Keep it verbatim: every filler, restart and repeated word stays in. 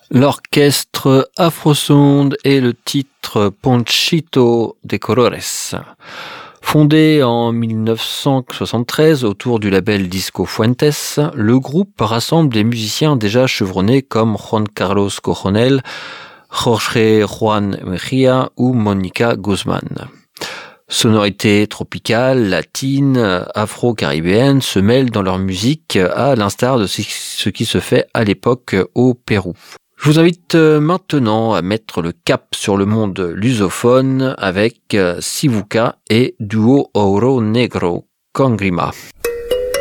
L'orchestre Afrosound et le titre Ponchito de Colores. Fondé en mille neuf cent soixante-treize autour du label Disco Fuentes, le groupe rassemble des musiciens déjà chevronnés comme Juan Carlos Coronel, Jorge Juan Mejía ou Monica Guzmán. Sonorités tropicales, latines, afro-caribéennes se mêlent dans leur musique à l'instar de ce qui se fait à l'époque au Pérou. Je vous invite maintenant à mettre le cap sur le monde lusophone avec Sivuca et Duo Ouro Negro Congrima.